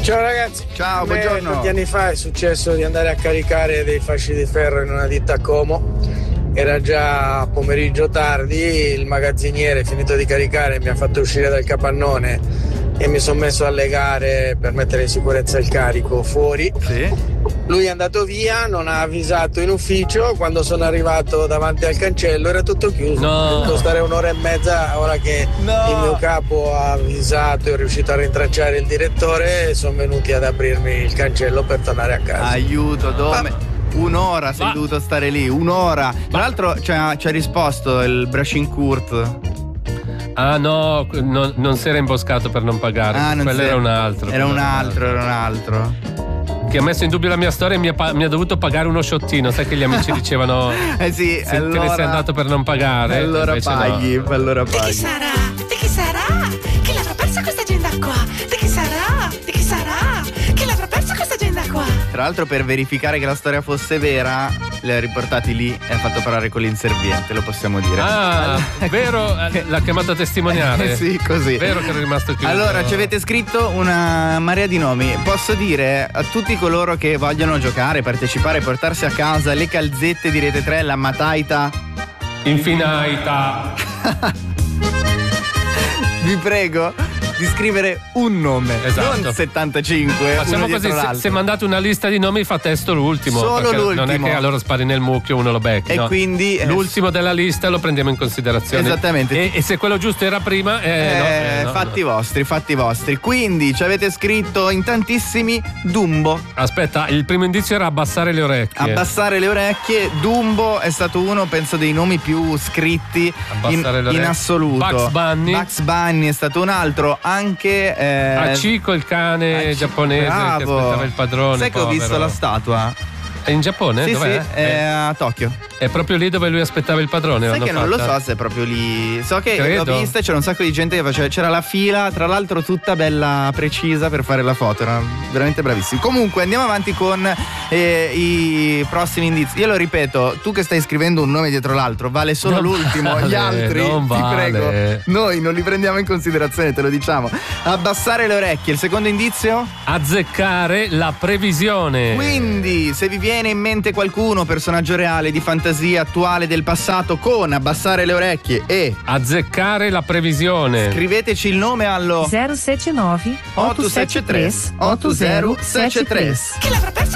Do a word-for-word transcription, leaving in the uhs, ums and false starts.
Ciao ragazzi. Ciao, buongiorno. Tanti anni fa è successo di andare a caricare dei fasci di ferro in una ditta a Como. Era già pomeriggio tardi, il magazziniere finito di caricare mi ha fatto uscire dal capannone e mi sono messo a legare per mettere in sicurezza il carico fuori. Sì. Lui è andato via, non ha avvisato in ufficio. Quando sono arrivato davanti al cancello era tutto chiuso. No. Ho dovuto stare un'ora e mezza. Ora che No. il mio capo ha avvisato e è riuscito a rintracciare il direttore, sono venuti ad aprirmi il cancello per tornare a casa. Aiuto, dove? Un'ora sei Ma- dovuto stare lì, un'ora. Tra l'altro ci ha, ci ha risposto il Brascincourt. Ah no, no, non si era imboscato per non pagare. Ah, non Quello si- era un altro. Era un quello altro, era un altro. Che ha messo in dubbio la mia storia e mi ha, pa- mi ha dovuto pagare uno sciottino. Sai che gli amici dicevano Eh sì, se allora, te ne sei andato per non pagare. allora invece no. paghi, allora Di chi paghi. sarà? Di chi sarà? Chi l'avrà persa questa agenda qua? Di chi sarà? Di chi sarà? Chi l'avrà persa questa agenda qua? Tra l'altro, per verificare che la storia fosse vera, li ha riportati lì e ha fatto parlare con l'inserviente, lo possiamo dire. Ah, vero? Eh, L'ha chiamato a testimoniare? Eh sì, così. Vero che era rimasto chiuso? Allora, ci avete scritto una marea di nomi. Posso dire a tutti coloro che vogliono giocare, partecipare, portarsi a casa le calzette di Rete tre, la Mataita. Infinaita. Vi prego di scrivere un nome, Esatto. non settantacinque. Facciamo uno così, dietro se, l'altro. se mandate una lista di nomi fa testo l'ultimo. Solo perché Non è l'ultimo. che allora spari nel mucchio uno lo becchi. E no. quindi, eh, l'ultimo della lista lo prendiamo in considerazione. Esattamente. E, e se quello giusto era prima, eh, Eh, no, eh, no, fatti no. vostri, fatti vostri. Quindi ci avete scritto in tantissimi Dumbo. Aspetta, il primo indizio era abbassare le orecchie. Abbassare le orecchie. Dumbo è stato uno, penso, dei nomi più scritti in, Abbassare le in orecchie. assoluto. Bugs Bunny. Bugs Bunny è stato un altro. Anche eh, Aciko, il cane Aciko, giapponese bravo. che aspettava il padrone. Sai che ho visto povero. la statua? È in Giappone? Sì, Dov'è? sì, è a Tokyo. È proprio lì dove lui aspettava il padrone. Sai l'hanno che non lo fatta? so se è proprio lì. So che Credo. l'ho vista e c'era un sacco di gente che faceva. C'era la fila, tra l'altro tutta bella precisa per fare la foto. Era veramente bravissimo. Comunque andiamo avanti con eh, i prossimi indizi. Io lo ripeto, tu che stai scrivendo un nome dietro l'altro, vale solo Non l'ultimo. vale, Gli altri, non ti vale. prego. Noi non li prendiamo in considerazione, te lo diciamo. Abbassare le orecchie. Il secondo indizio? Azzeccare la previsione. Quindi, se vi viene in mente qualcuno, personaggio reale, di fantasia, attuale, del passato, con abbassare le orecchie e Azzeccare la previsione. scriveteci il nome allo zero sette nove otto sette tre otto zero sette tre. Chi l'avrà persa